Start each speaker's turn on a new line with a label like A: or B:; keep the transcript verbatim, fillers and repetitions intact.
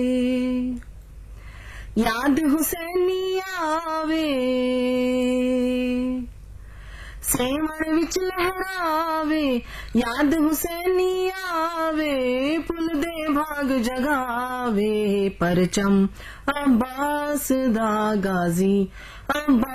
A: याद हुसैनी आवे सेवण विच लहरावे, याद हुसैनी आवे पुल दे भाग जगावे, परचम अब्बास दा गाजी अब्बास